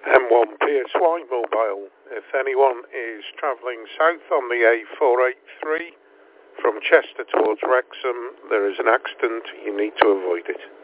M1 PSY mobile. If anyone is travelling south on the A483 from Chester towards Wrexham, there is an accident. You need to avoid it.